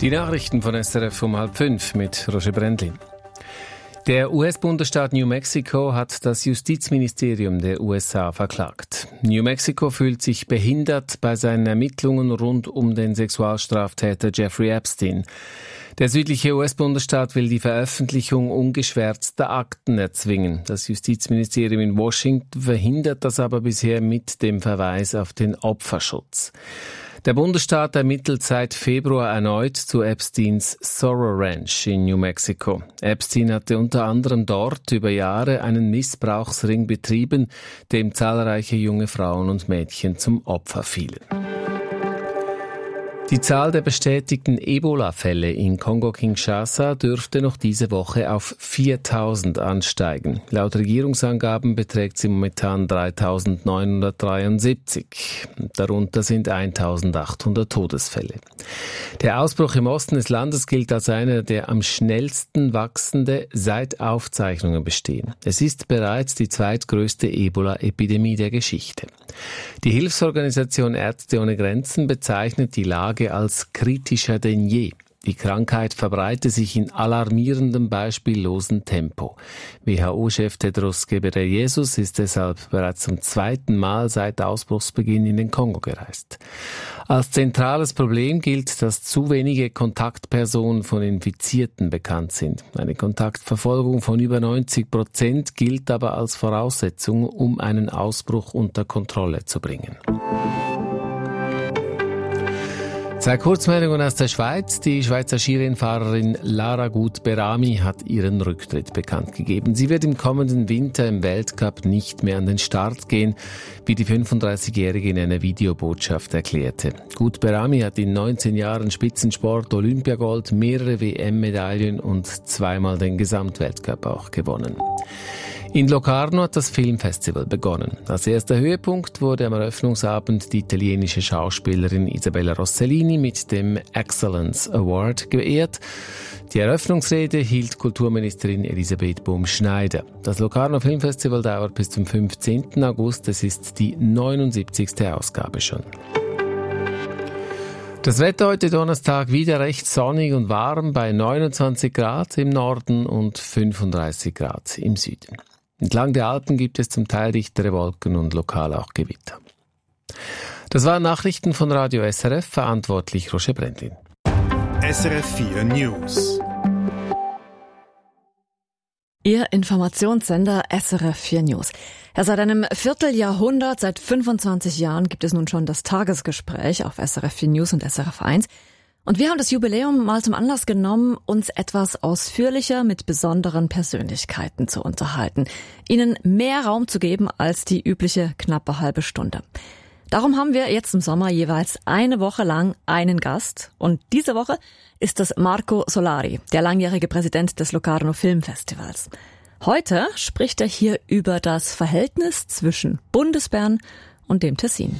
Die Nachrichten von SRF um 4:30 mit Roger Brendlin. Der US-Bundesstaat New Mexico hat das Justizministerium der USA verklagt. New Mexico fühlt sich behindert bei seinen Ermittlungen rund um den Sexualstraftäter Jeffrey Epstein. Der südliche US-Bundesstaat will die Veröffentlichung ungeschwärzter Akten erzwingen. Das Justizministerium in Washington verhindert das aber bisher mit dem Verweis auf den Opferschutz. Der Bundesstaat ermittelt seit Februar erneut zu Epsteins Zorro Ranch in New Mexico. Epstein hatte unter anderem dort über Jahre einen Missbrauchsring betrieben, dem zahlreiche junge Frauen und Mädchen zum Opfer fielen. Die Zahl der bestätigten Ebola-Fälle in Kongo-Kinshasa dürfte noch diese Woche auf 4.000 ansteigen. Laut Regierungsangaben beträgt sie momentan 3.973. Darunter sind 1.800 Todesfälle. Der Ausbruch im Osten des Landes gilt als einer der am schnellsten wachsende seit Aufzeichnungen bestehen. Es ist bereits die zweitgrößte Ebola-Epidemie der Geschichte. Die Hilfsorganisation Ärzte ohne Grenzen bezeichnet die Lage als kritischer denn je. Die Krankheit verbreite sich in alarmierendem, beispiellosen Tempo. WHO-Chef Tedros Ghebreyesus ist deshalb bereits zum zweiten Mal seit Ausbruchsbeginn in den Kongo gereist. Als zentrales Problem gilt, dass zu wenige Kontaktpersonen von Infizierten bekannt sind. Eine Kontaktverfolgung von über 90% gilt aber als Voraussetzung, um einen Ausbruch unter Kontrolle zu bringen. Zwei Kurzmeldungen aus der Schweiz. Die Schweizer Skirennfahrerin Lara Gut-Berami hat ihren Rücktritt bekannt gegeben. Sie wird im kommenden Winter im Weltcup nicht mehr an den Start gehen, wie die 35-Jährige in einer Videobotschaft erklärte. Gut-Berami hat in 19 Jahren Spitzensport Olympiagold, mehrere WM-Medaillen und zweimal den Gesamtweltcup auch gewonnen. In Locarno hat das Filmfestival begonnen. Als erster Höhepunkt wurde am Eröffnungsabend die italienische Schauspielerin Isabella Rossellini mit dem Excellence Award geehrt. Die Eröffnungsrede hielt Kulturministerin Elisabeth Bum-Schneider. Das Locarno Filmfestival dauert bis zum 15. August. Es ist die 79. Ausgabe schon. Das Wetter heute Donnerstag wieder recht sonnig und warm bei 29 Grad im Norden und 35 Grad im Süden. Entlang der Alpen gibt es zum Teil dichtere Wolken und lokal auch Gewitter. Das waren Nachrichten von Radio SRF, verantwortlich Roger Brendlin. SRF 4 News. Ihr Informationssender SRF 4 News. Ja, seit einem Vierteljahrhundert, seit 25 Jahren gibt es nun schon das Tagesgespräch auf SRF 4 News und SRF 1. Und wir haben das Jubiläum mal zum Anlass genommen, uns etwas ausführlicher mit besonderen Persönlichkeiten zu unterhalten, ihnen mehr Raum zu geben als die übliche knappe halbe Stunde. Darum haben wir jetzt im Sommer jeweils eine Woche lang einen Gast. Und diese Woche ist es Marco Solari, der langjährige Präsident des Locarno Filmfestivals. Heute spricht er hier über das Verhältnis zwischen Bundesbern und dem Tessin.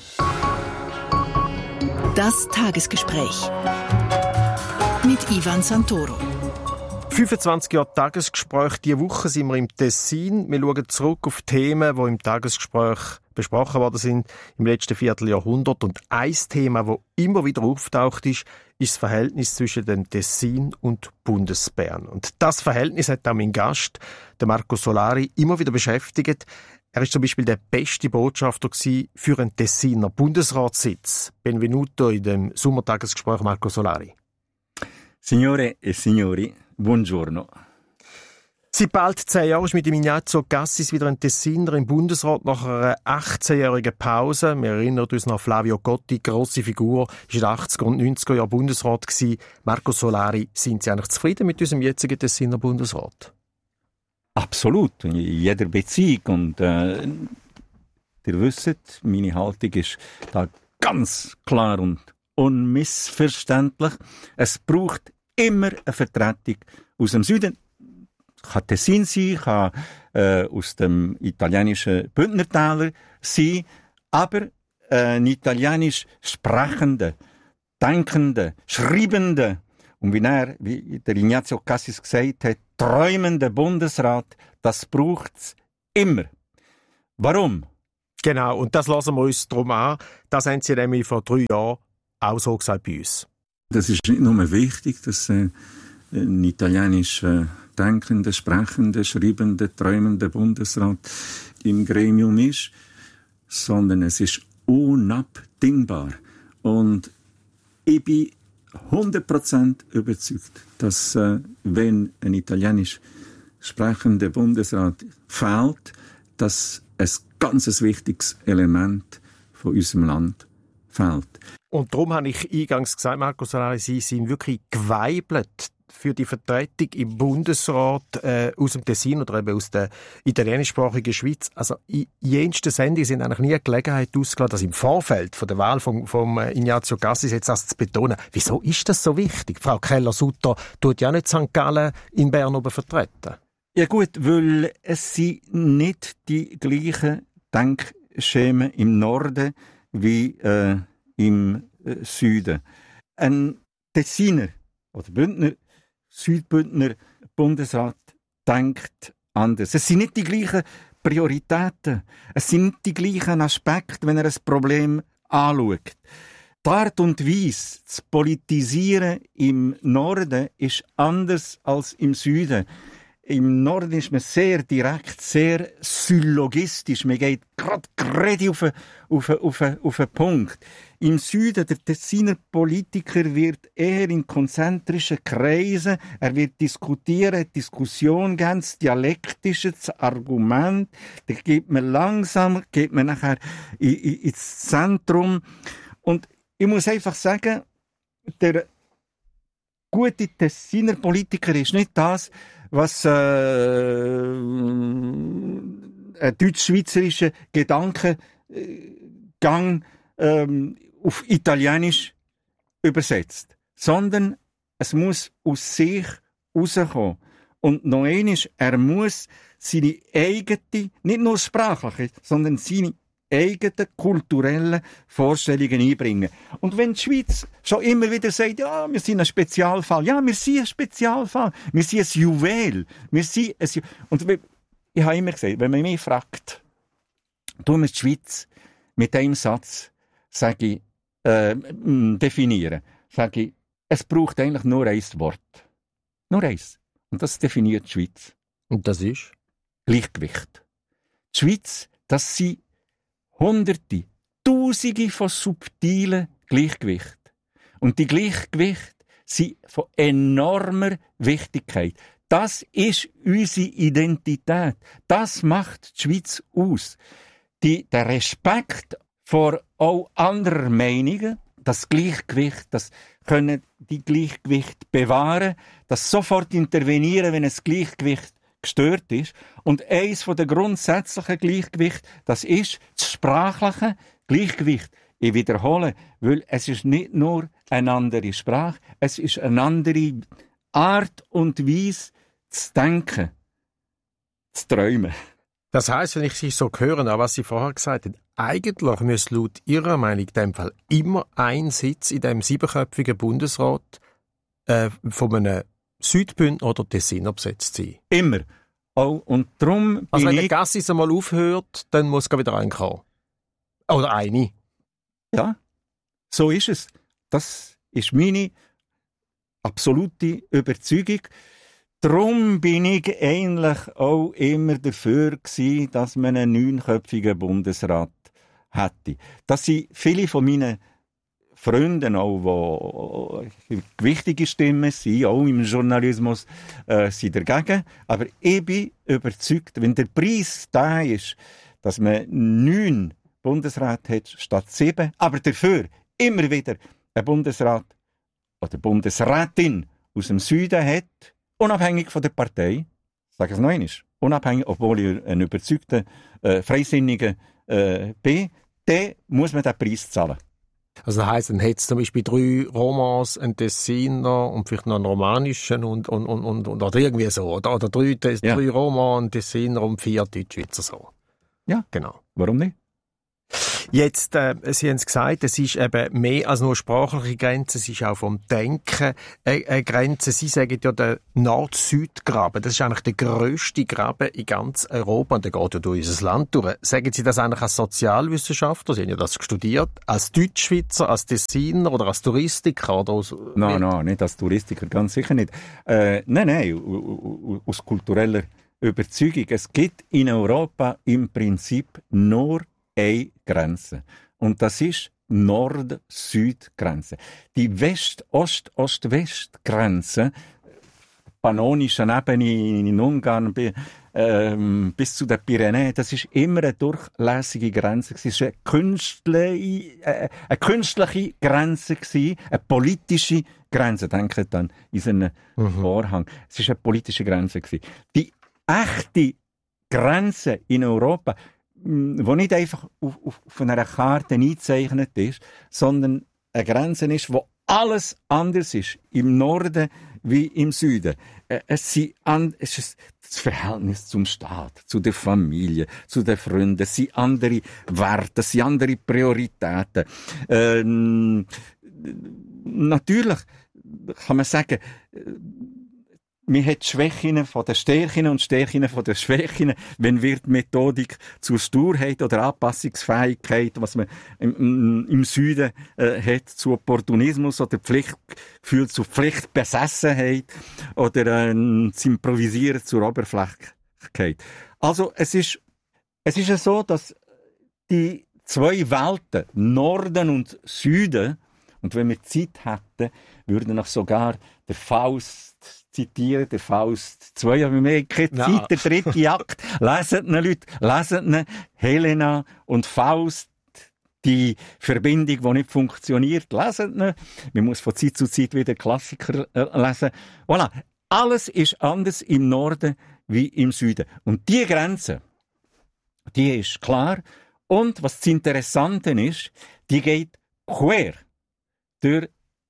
Das Tagesgespräch mit Ivan Santoro. 25 Jahre Tagesgespräch. Diese Woche sind wir im Tessin. Wir schauen zurück auf Themen, die im Tagesgespräch besprochen worden sind im letzten Vierteljahrhundert. Und ein Thema, das immer wieder auftaucht ist das Verhältnis zwischen dem Tessin und Bundesbern. Und das Verhältnis hat auch mein Gast, der Marco Solari, immer wieder beschäftigt. Er war zum Beispiel der beste Botschafter für einen Tessiner Bundesratssitz. Benvenuto in dem Sommertagesgespräch, Marco Solari. Signore e signori, buongiorno. Seit bald 10 Jahren ist mit dem Ignazio Cassis wieder ein Tessiner im Bundesrat nach einer 18-jährigen Pause. Wir erinnern uns noch Flavio Cotti, grosse Figur, ist in den 80er und 90er Jahren Bundesrat gewesen. Marco Solari, sind Sie eigentlich zufrieden mit unserem jetzigen Tessiner Bundesrat? Absolut, in jeder Beziehung. Und ihr wisst, meine Haltung ist da ganz klar und unmissverständlich. Es braucht immer eine Vertretung aus dem Süden. Kann Tessin sein, kann aus dem italienischen Bündnertäler sein, aber ein italienisch sprechender, denkender, schreibender und wie der Ignazio Cassis gesagt hat, träumender Bundesrat, das braucht es immer. Warum? Genau, und das lassen wir uns darum an. Das haben Sie nämlich vor 3 Jahren auch so gesagt bei uns. Das ist nicht nur wichtig, dass ein italienisch denkender, sprechender, schreibender, träumender Bundesrat im Gremium ist, sondern es ist unabdingbar. Und ich bin 100% überzeugt, dass wenn ein italienisch sprechender Bundesrat fehlt, dass ein ganz wichtiges Element von unserem Land fehlt. Und darum habe ich eingangs gesagt, Marco Solar, Sie sind wirklich geweibelt für die Vertretung im Bundesrat aus dem Tessin oder eben aus der italienischsprachigen Schweiz. Also in jensten Sendungen sind eigentlich nie Gelegenheit ausgelassen, das im Vorfeld von der Wahl vom Ignazio Cassis jetzt das zu betonen. Wieso ist das so wichtig? Frau Keller-Sutter tut ja nicht St. Gallen in Bern oben vertreten. Ja gut, weil es sind nicht die gleichen Denkschemen im Norden wie im Süden. Ein Tessiner oder Bündner, Südbündner Bundesrat denkt anders. Es sind nicht die gleichen Prioritäten. Es sind nicht die gleichen Aspekte, wenn er ein Problem anschaut. Die Art und Weise zu politisieren im Norden ist anders als im Süden. Im Norden ist man sehr direkt, sehr syllogistisch. Man geht gerade auf einen Punkt. Im Süden, der Tessiner Politiker wird eher in konzentrischen Kreisen, er wird diskutieren, Diskussion ganz dialektisch, das Argument, da geht man nachher ins Zentrum. Und ich muss einfach sagen, der gute Tessiner Politiker ist nicht das, was ein deutsch-schweizerischer Gedankengang auf Italienisch übersetzt. Sondern es muss aus sich rauskommen. Und noch eines, er muss seine eigene, nicht nur sprachliche, sondern seine eigenen kulturellen Vorstellungen einbringen. Und wenn die Schweiz schon immer wieder sagt, ja, wir sind ein Spezialfall, ja, wir sind ein Spezialfall, wir sind ein Juwel, und ich habe immer gesagt, wenn man mich fragt, tun wir die Schweiz mit einem Satz, sage ich, definieren, sage ich, es braucht eigentlich nur ein Wort. Nur eins. Und das definiert die Schweiz. Und das ist? Gleichgewicht. Die Schweiz, das sind Hunderte, Tausende von subtilen Gleichgewicht. Und die Gleichgewicht sind von enormer Wichtigkeit. Das ist unsere Identität. Das macht die Schweiz aus. Der Respekt vor auch anderer Meinungen, das Gleichgewicht, das können die Gleichgewicht bewahren, das sofort intervenieren, wenn es Gleichgewicht gestört ist. Und eins von der grundsätzlichen Gleichgewicht, das ist das sprachliche Gleichgewicht. Ich wiederhole, weil es ist nicht nur eine andere Sprache, es ist eine andere Art und Weise zu denken, zu träumen. Das heisst, wenn ich Sie so höre, was Sie vorher gesagt haben, eigentlich müsste laut Ihrer Meinung in dem Fall immer ein Sitz in dem 7-köpfigen Bundesrat von einem Südbündner oder Tessiner besetzt sein. Immer. Oh, und darum also wenn der Cassis einmal aufhört, dann muss wieder ein kommen. Oder eine. Ja, so ist es. Das ist meine absolute Überzeugung. Darum bin ich eigentlich auch immer dafür gewesen, dass man einen 9-köpfigen Bundesrat hätte. Das sind viele von meinen Freunden auch, die wichtige Stimmen sind, auch im Journalismus, sind dagegen. Aber ich bin überzeugt, wenn der Preis da ist, dass man 9 Bundesräte hat statt 7, aber dafür immer wieder ein Bundesrat oder Bundesrätin aus dem Süden hat, unabhängig von der Partei, ich sage es noch einmal, unabhängig, obwohl ich ein überzeugter, Freisinniger bin, dann muss man den Preis zahlen. Also das heisst, dann hätte es zum Beispiel 3 Romans, einen Tessiner und vielleicht noch einen romanischen und oder irgendwie so. Oder 3 Romans, einen Tessiner und 4 Deutschschweizer so. Ja, genau. Warum nicht? Jetzt, Sie haben es gesagt, es ist eben mehr als nur sprachliche Grenze, es ist auch vom Denken eine Grenze. Sie sagen ja, der Nord-Süd-Graben, das ist eigentlich der grösste Graben in ganz Europa und der geht ja durch unser Land durch. Sagen Sie das eigentlich als Sozialwissenschaftler? Sie haben ja das studiert, als Deutschschweizer, als Tessiner oder als Touristiker? Oder aus, Nein, nicht als Touristiker, ganz sicher nicht. Nein, aus kultureller Überzeugung. Es gibt in Europa im Prinzip nur eine Grenze. Und das ist Nord-Süd-Grenze. Die West-Ost-Ost-West-Grenze, pannonischen Ebene in Ungarn bis zu den Pyrenäen, das ist immer eine durchlässige Grenze. Es war eine künstliche Grenze, eine politische Grenze. Denkt an unseren Vorhang. Es war eine politische Grenze. Die echte Grenze in Europa, wo nicht einfach auf einer Karte eingezeichnet ist, sondern eine Grenze ist, wo alles anders ist, im Norden wie im Süden. Es ist das Verhältnis zum Staat, zu der Familie, zu den Freunden, es sind andere Werte, es sind andere Prioritäten. Natürlich kann man sagen, man hat Schwächen von den Stärken und Stärken von den Schwächen. Wenn wird Methodik zur Sturheit oder Anpassungsfähigkeit, was man im Süden hat, zu Opportunismus oder Pflichtgefühl zu Pflichtbesessenheit oder das Improvisieren zur Oberflächlichkeit. Also es ist ja so, dass die zwei Welten, Norden und Süden, und wenn wir Zeit hätten, würden noch sogar der Faust zitieren, der Faust 2, aber wir haben keine Zeit, der dritte Akt. Leset ihn, Leute, leset ihn. Helena und Faust, die Verbindung, die nicht funktioniert, leset ihn. Man muss von Zeit zu Zeit wieder Klassiker lesen. Voilà. Alles ist anders im Norden wie im Süden. Und die Grenze, die ist klar. Und was das Interessante ist, die geht quer durch.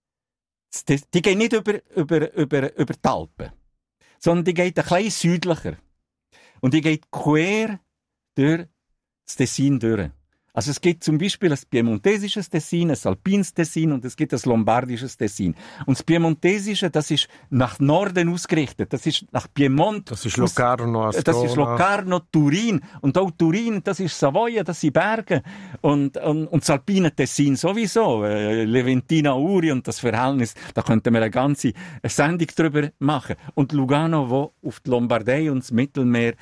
Die geht nicht über die Alpen, sondern die geht ein bisschen südlicher. Und die geht quer durch das Tessin durch. Also es gibt zum Beispiel ein piemontesisches Tessin, ein alpines Tessin und es gibt ein lombardisches Tessin. Und das piemontesische, das ist nach Norden ausgerichtet. Das ist nach Piemont. Das ist Locarno, Ascona. Das ist Locarno, Turin. Und auch Turin, das ist Savoia, das sind Berge. Und das alpine Tessin sowieso. Leventina Uri und das Verhältnis, da könnten wir eine ganze Sendung drüber machen. Und Lugano, wo auf die Lombardei und das Mittelmeer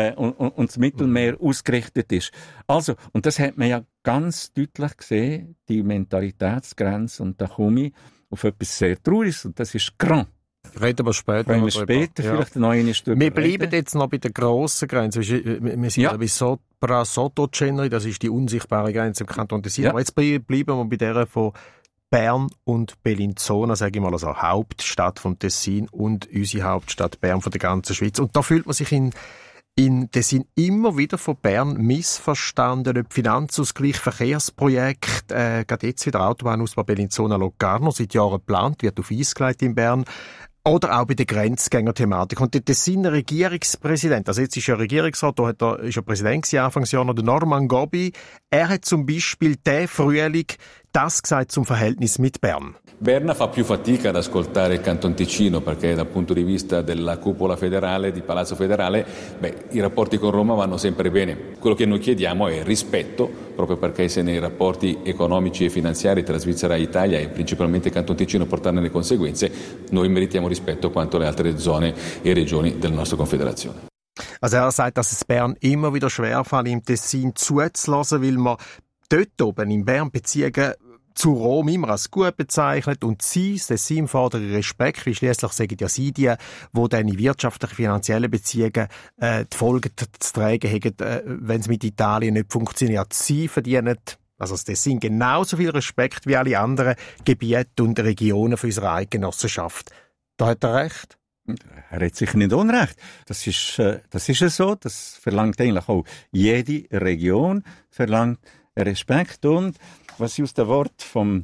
ausgerichtet ist. Also, und das hat man ja ganz deutlich gesehen, die Mentalitätsgrenze, und da komme ich auf etwas sehr Trauriges, und das ist Grand. Reden wir später. Vielleicht noch eine Stunde. Wir bleiben jetzt noch bei der grossen Grenze. Wir sind ja bei Sopra-Sotto-Ceneri, das ist die unsichtbare Grenze im Kanton Tessin. Ja. Aber jetzt bleiben wir bei der von Bern und Bellinzona, sage ich mal, also Hauptstadt vom Tessin und unsere Hauptstadt Bern von der ganzen Schweiz. Und da fühlt man sich in Tessin immer wieder von Bern missverstanden, ob Finanzausgleich, Verkehrsprojekt, gerade jetzt wieder Autobahnausbau Bellinzona-Locarno, seit Jahren geplant, wird auf Eis gelegt in Bern. Oder auch bei der Grenzgänger-Thematik. Und der Tessiner Regierungspräsident, also jetzt ist er Regierungsrat, ist er Präsident Anfangsjahr noch, der Norman Gobbi, er hat zum Beispiel diesen Frühling das gesagt zum Verhältnis mit Bern. Berna fa più fatica ad ascoltare il Canton Ticino perché dal punto di vista della cupola federale, di Palazzo Federale, i rapporti con Roma vanno sempre bene. Quello che noi chiediamo è rispetto, proprio perché se nei rapporti economici e finanziari tra Svizzera e Italia e principalmente Canton Ticino portano le conseguenze, noi meritiamo rispetto quanto le altre zone e regioni della nostra Confederazione. Also er sagt, dass es Bern immer wieder schwerfällt, im Tessin zuzulassen, weil man dort oben in Bern Beziehungen zu Rom immer als gut bezeichnet und sie, das Tessin, fordern Respekt, weil schliesslich sagen ja sie die dann in wirtschaftlichen, finanziellen Beziehungen die Folgen zu tragen haben, wenn es mit Italien nicht funktioniert. Sie verdienen, also das Tessin, genauso viel Respekt wie alle anderen Gebiete und Regionen für unsere Eidgenossenschaft. Da hat er recht. Er hat sicher nicht Unrecht. Das ist ja so. Das verlangt eigentlich auch jede Region, verlangt Respekt. Und was ich aus dem Wort vom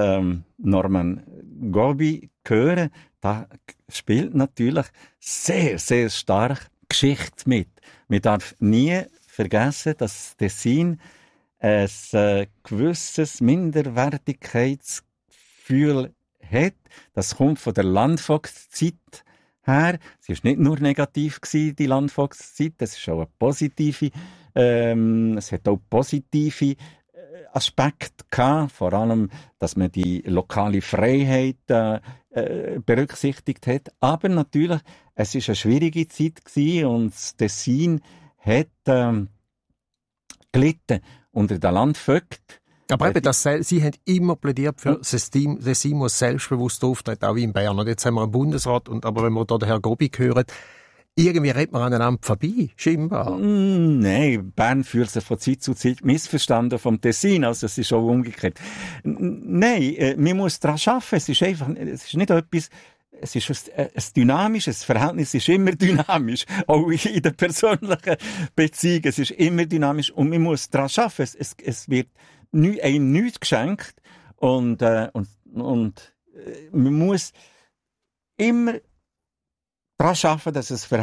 Norman Gobbi höre, da spielt natürlich sehr, sehr stark Geschichte mit. Man darf nie vergessen, dass Tessin ein gewisses Minderwertigkeitsgefühl hat. Das kommt von der Landvogtszeit her. Sie war nicht nur negativ gewesen, die Landvogtszeit, es ist auch eine positive, es hat auch positive Aspekte gehabt, vor allem, dass man die lokale Freiheit berücksichtigt hat. Aber natürlich, es ist eine schwierige Zeit gewesen und das Tessin hat gelitten unter den Landvögten. Aber eben, Sie haben immer plädiert für Tessin muss selbstbewusst auftreten, auch wie in Bern. Und jetzt haben wir einen Bundesrat, aber wenn wir da den Herrn Gobig hören, irgendwie redet man aneinander vorbei, scheinbar. Nein, Bern fühlt sich von Zeit zu Zeit missverstanden vom Tessin, also es ist auch umgekehrt. Nein, man muss daran arbeiten, es ist nicht etwas, es ist ein dynamisches Verhältnis, ist immer dynamisch, auch in der persönlichen Beziehung, es ist immer dynamisch und man muss daran arbeiten, es wird einem nichts geschenkt und man muss immer daran arbeiten, dass das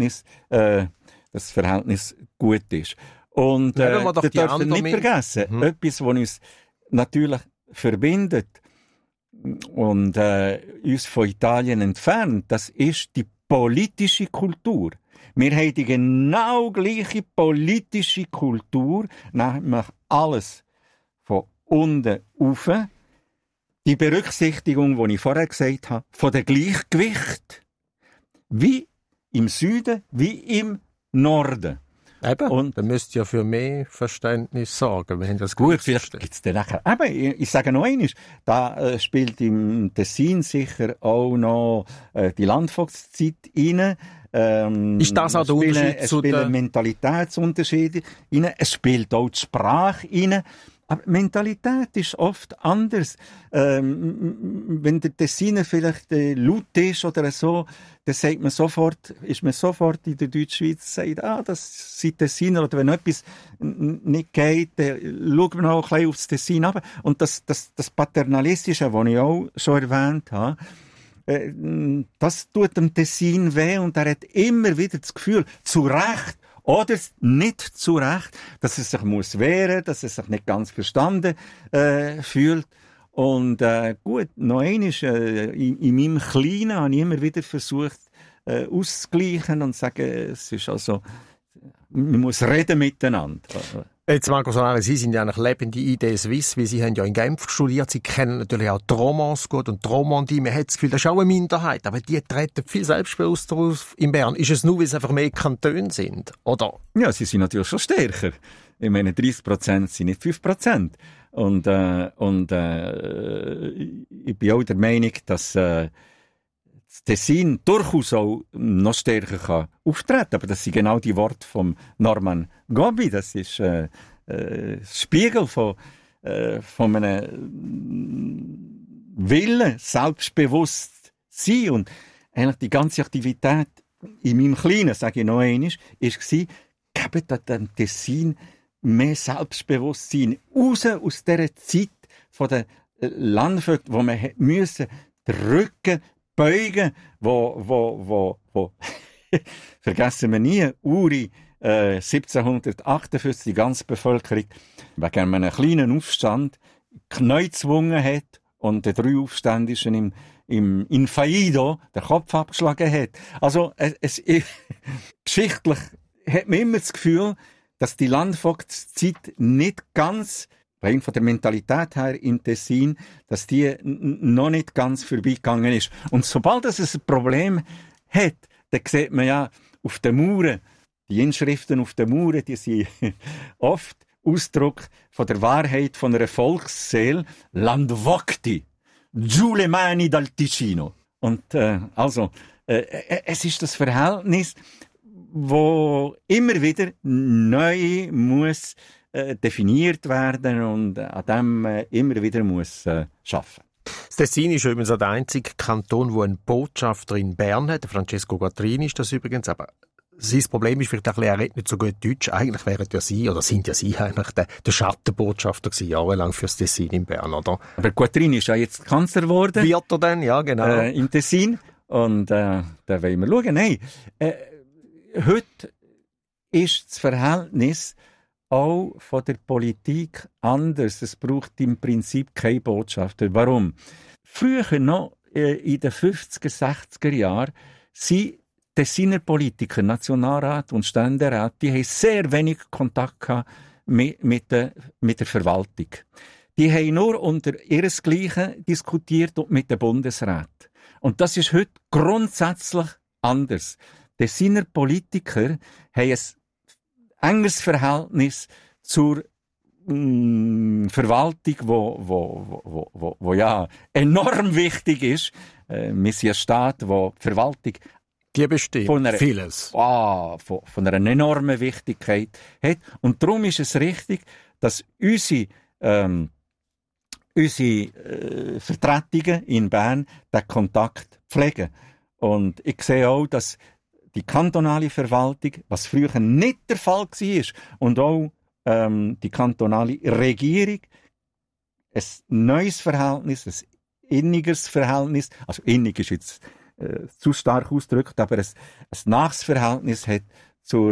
Verhältnis gut ist. Und wir dürfen nicht vergessen, etwas, was uns natürlich verbindet und uns von Italien entfernt, das ist die politische Kultur. Wir haben die genau gleiche politische Kultur, nämlich alles von unten rauf. Die Berücksichtigung, die ich vorher gesagt habe, von der Gleichgewicht. Wie im Süden, wie im Norden. Eben, und dann müsst ihr ja für mehr Verständnis sorgen. Wir haben das gut, vielleicht gibt's dann nachher. Eben, ich sage noch einmal, da spielt im Tessin sicher auch noch die Landvogtszeit rein. Ist das auch der Unterschied zu den... Es spielen Mentalitätsunterschiede rein. Es spielt auch die Sprache rein. Aber Mentalität ist oft anders. Wenn der Tessiner vielleicht laut ist oder so, dann ist man sofort in der Deutschschweiz, sagt, das sind Tessiner. Oder wenn etwas nicht geht, dann schaut man auch ein bisschen aufs Tessin runter. Und das Paternalistische, das ich auch schon erwähnt habe, das tut dem Tessin weh und er hat immer wieder das Gefühl, zu Recht, oder nicht zu Recht, dass er sich muss wehren, dass er sich nicht ganz verstanden fühlt. Und gut, noch einmal, in meinem Kleinen habe ich immer wieder versucht, auszugleichen und zu sagen, es ist also, man muss reden miteinander. Jetzt, Marco Sonaris, Sie sind ja eigentlich lebende Idee Suisse, weil Sie haben ja in Genf studiert. Sie kennen natürlich auch die Romans gut und die Romandie. Man hat das Gefühl, das ist auch eine Minderheit, aber die treten viel selbstbewusster aus in Bern. Ist es nur, weil es einfach mehr Kantone sind, oder? Ja, sie sind natürlich schon stärker. Ich meine, 30% sind nicht 5%. Und ich bin auch der Meinung, dass das Tessin durchaus auch noch stärker kann auftreten. Aber das sind genau die Worte von Norman Gobbi. Das ist Spiegel von einem Willen, selbstbewusst sein. Und eigentlich die ganze Aktivität in meinem Kleinen, sage ich noch einmal, war, gebt dem Tessin mehr Selbstbewusstsein raus aus dieser Zeit von den Landvögten, wo man müssen den Rücken beugen, wo vergessen wir nie, Uri 1758 die ganze Bevölkerung wegen einem kleinen Aufstand Knie gezwungen hat und den 3 Aufständischen im Infaido den Kopf abgeschlagen hat. Also geschichtlich hat man immer das Gefühl, dass die Landvogtszeit nicht ganz, rein von der Mentalität her im Tessin, dass die noch nicht ganz vorbeigegangen ist. Und sobald es ein Problem hat, dann sieht man ja auf den Mauern, die Inschriften auf den Mauern, die sind oft Ausdruck von der Wahrheit von einer Volksseele. Landvogti, giù le mani dal Ticino. Und es ist das Verhältnis, wo immer wieder neu muss definiert werden und an dem immer wieder muss arbeiten. Das Tessin ist übrigens der einzige Kanton, der einen Botschafter in Bern hat. Francesco Guattrini ist das übrigens. Aber sein Problem ist vielleicht ein bisschen, er redet nicht so gut Deutsch. Eigentlich wären ja Sie, oder sind ja Sie eigentlich der Schattenbotschafter gewesen, jahrelang fürs Tessin in Bern, oder? Aber Guattrini ist ja jetzt Kanzler geworden. Wird er denn? Ja, genau. Im Tessin. Und da wollen wir schauen. Nein, heute ist das Verhältnis auch von der Politik anders. Es braucht im Prinzip keine Botschafter. Warum? Früher noch, in den 50er, 60er Jahren, sind Tessiner Politiker, Nationalrat und Ständerat, die haben sehr wenig Kontakt gehabt mit der Verwaltung. Die haben nur unter ihresgleichen diskutiert und mit dem Bundesrat. Und das ist heute grundsätzlich anders. Tessiner Politiker haben ein enges Verhältnis zur Verwaltung, wo ja enorm wichtig ist. Wir sind ein Staat, wo die Verwaltung die bestimmt vieles. Von einer enormen Wichtigkeit hat. Und darum ist es richtig, dass unsere Vertretungen in Bern den Kontakt pflegen. Und ich sehe auch, dass die kantonale Verwaltung, was früher nicht der Fall war, und auch die kantonale Regierung, ein neues Verhältnis, ein innigeres Verhältnis, also innig ist jetzt zu stark ausgedrückt, aber ein nahes Verhältnis hat zu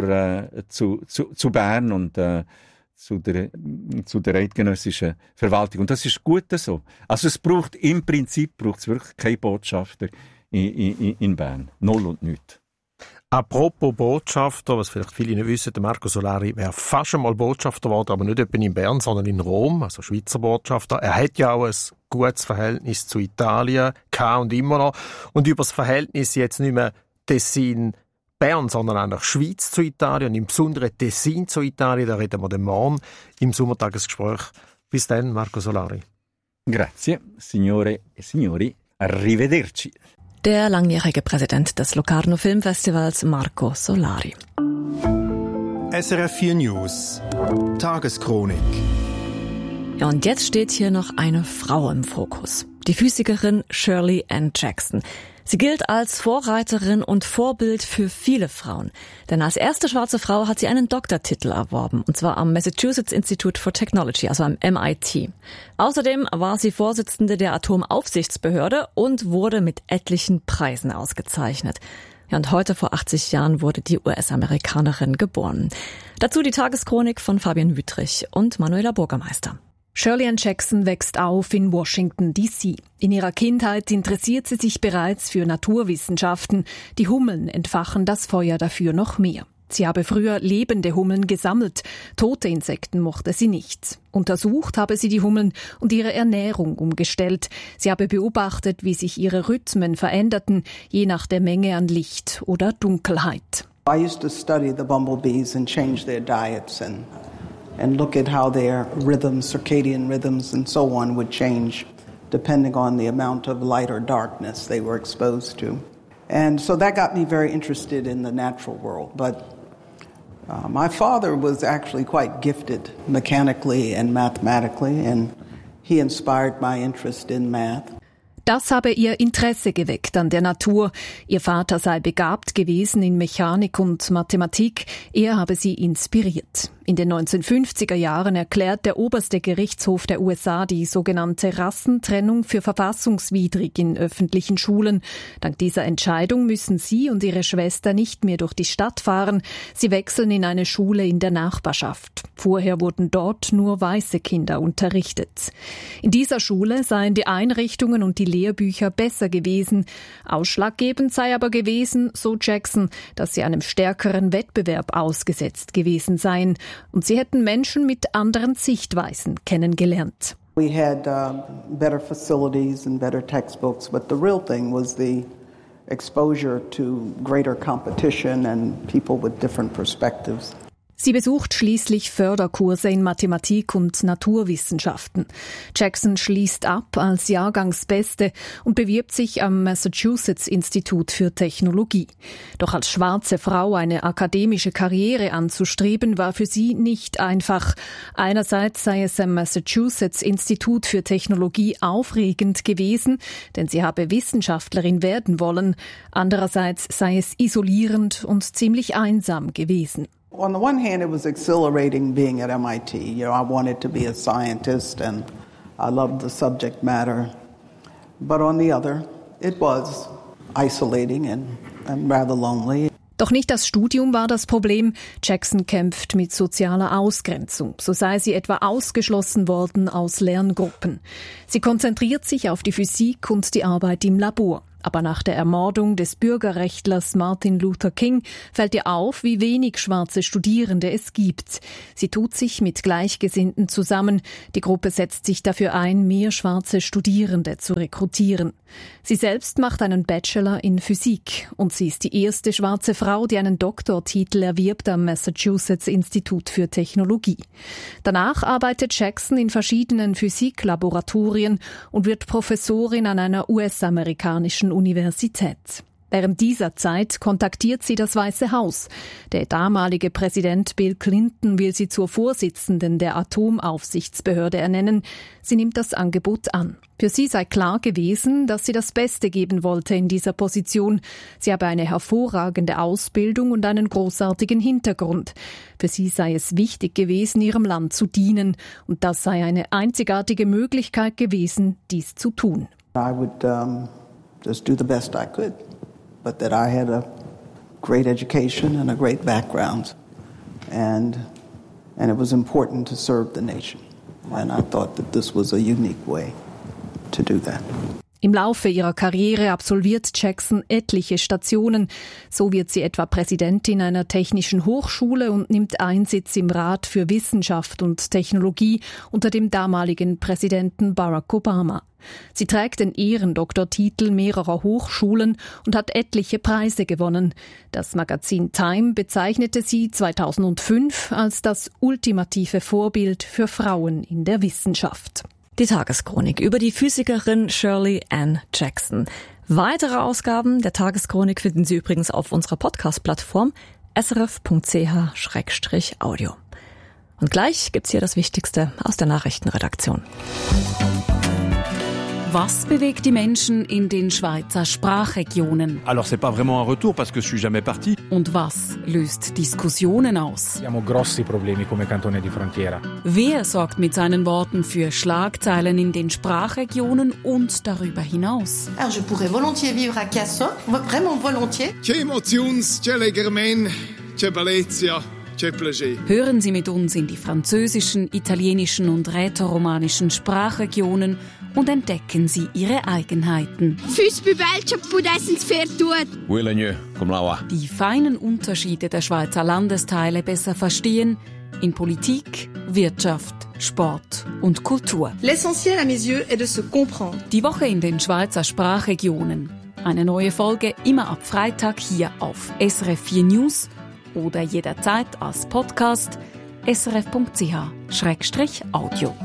Bern und zu der eidgenössischen Verwaltung. Und das ist gut so. Also im Prinzip braucht es wirklich keine Botschafter in Bern. Null und nichts. Apropos Botschafter, was vielleicht viele nicht wissen, der Marco Solari wäre fast einmal Botschafter geworden, aber nicht etwa in Bern, sondern in Rom, also Schweizer Botschafter. Er hat ja auch ein gutes Verhältnis zu Italien, gehabt und immer noch. Und über das Verhältnis jetzt nicht mehr Tessin-Bern, sondern auch nach Schweiz zu Italien und im Besonderen Tessin zu Italien, da reden wir dann morgen im Sommertagesgespräch. Bis dann, Marco Solari. Grazie, signore e signori. Arrivederci. Der langjährige Präsident des Locarno Filmfestivals, Marco Solari. SRF 4 News. Tageschronik. Ja, und jetzt steht hier noch eine Frau im Fokus. Die Physikerin Shirley Ann Jackson. Sie gilt als Vorreiterin und Vorbild für viele Frauen. Denn als erste schwarze Frau hat sie einen Doktortitel erworben, und zwar am Massachusetts Institute for Technology, also am MIT. Außerdem war sie Vorsitzende der Atomaufsichtsbehörde und wurde mit etlichen Preisen ausgezeichnet. Ja, und heute vor 80 Jahren wurde die US-Amerikanerin geboren. Dazu die Tageschronik von Fabian Wüttrich und Manuela Burgermeister. Shirley Ann Jackson wächst auf in Washington, D.C. In ihrer Kindheit interessiert sie sich bereits für Naturwissenschaften. Die Hummeln entfachen das Feuer dafür noch mehr. Sie habe früher lebende Hummeln gesammelt. Tote Insekten mochte sie nicht. Untersucht habe sie die Hummeln und ihre Ernährung umgestellt. Sie habe beobachtet, wie sich ihre Rhythmen veränderten, je nach der Menge an Licht oder Dunkelheit. I used to study the bumblebees and change their diets and look at how their rhythms, circadian rhythms and so on would change depending on the amount of light or darkness they were exposed to. And so that got me very interested in the natural world. But my father was actually quite gifted mechanically and mathematically, and he inspired my interest in math. Das habe ihr Interesse geweckt an der Natur. Ihr Vater sei begabt gewesen in Mechanik und Mathematik. Er habe sie inspiriert. In den 1950er Jahren erklärt der oberste Gerichtshof der USA die sogenannte Rassentrennung für verfassungswidrig in öffentlichen Schulen. Dank dieser Entscheidung müssen sie und ihre Schwester nicht mehr durch die Stadt fahren. Sie wechseln in eine Schule in der Nachbarschaft. Vorher wurden dort nur weiße Kinder unterrichtet. In dieser Schule seien die Einrichtungen und die Lehrbücher besser gewesen. Ausschlaggebend sei aber gewesen, so Jackson, dass sie einem stärkeren Wettbewerb ausgesetzt gewesen seien. Und sie hätten Menschen mit anderen Sichtweisen kennengelernt. We had better facilities and better textbooks, but the real thing was the exposure to greater competition and people with different perspectives. Sie besucht schließlich Förderkurse in Mathematik und Naturwissenschaften. Jackson schließt ab als Jahrgangsbeste und bewirbt sich am Massachusetts Institut für Technologie. Doch als schwarze Frau eine akademische Karriere anzustreben, war für sie nicht einfach. Einerseits sei es am Massachusetts Institut für Technologie aufregend gewesen, denn sie habe Wissenschaftlerin werden wollen. Andererseits sei es isolierend und ziemlich einsam gewesen. On the one hand, it was exhilarating being at MIT. You know, I wanted to be a scientist and I loved the subject matter. But on the other, it was isolating and rather lonely. Doch nicht das Studium war das Problem. Jackson kämpft mit sozialer Ausgrenzung. So sei sie etwa ausgeschlossen worden aus Lerngruppen. Sie konzentriert sich auf die Physik und die Arbeit im Labor. Aber nach der Ermordung des Bürgerrechtlers Martin Luther King fällt ihr auf, wie wenig schwarze Studierende es gibt. Sie tut sich mit Gleichgesinnten zusammen. Die Gruppe setzt sich dafür ein, mehr schwarze Studierende zu rekrutieren. Sie selbst macht einen Bachelor in Physik und sie ist die erste schwarze Frau, die einen Doktortitel erwirbt am Massachusetts Institut für Technologie. Danach arbeitet Jackson in verschiedenen Physiklaboratorien und wird Professorin an einer US-amerikanischen Universität. Während dieser Zeit kontaktiert sie das Weiße Haus. Der damalige Präsident Bill Clinton will sie zur Vorsitzenden der Atomaufsichtsbehörde ernennen. Sie nimmt das Angebot an. Für sie sei klar gewesen, dass sie das Beste geben wollte in dieser Position. Sie habe eine hervorragende Ausbildung und einen großartigen Hintergrund. Für sie sei es wichtig gewesen, ihrem Land zu dienen. Und das sei eine einzigartige Möglichkeit gewesen, dies zu tun. I would just do the best I could. But that I had a great education and a great background, and it was important to serve the nation. And I thought that this was a unique way to do that. Im Laufe ihrer Karriere absolviert Jackson etliche Stationen. So wird sie etwa Präsidentin einer technischen Hochschule und nimmt Einsitz im Rat für Wissenschaft und Technologie unter dem damaligen Präsidenten Barack Obama. Sie trägt den Ehrendoktortitel mehrerer Hochschulen und hat etliche Preise gewonnen. Das Magazin Time bezeichnete sie 2005 als das ultimative Vorbild für Frauen in der Wissenschaft. Die Tageschronik über die Physikerin Shirley Ann Jackson. Weitere Ausgaben der Tageschronik finden Sie übrigens auf unserer Podcast-Plattform srf.ch/audio. Und gleich gibt's hier das Wichtigste aus der Nachrichtenredaktion. Was bewegt die Menschen in den Schweizer Sprachregionen? Alors c'est pas vraiment un retour parce que je suis jamais parti. Und was löst Diskussionen aus? Abbiamo grossi problemi come cantone di frontiera. Wer sorgt mit seinen Worten für Schlagzeilen in den Sprachregionen und darüber hinaus? Alors je pourrais volontiers vivre à Casson, vraiment volontiers. C'è emozions, c'è legermen, c'è bellezza. Hören Sie mit uns in die französischen, italienischen und rätoromanischen Sprachregionen und entdecken Sie ihre Eigenheiten. Die feinen Unterschiede der Schweizer Landesteile besser verstehen in Politik, Wirtschaft, Sport und Kultur. L'essentiel à mes yeux est de se comprendre. Die Woche in den Schweizer Sprachregionen. Eine neue Folge immer ab Freitag hier auf SRF 4 News oder jederzeit als Podcast srf.ch/audio.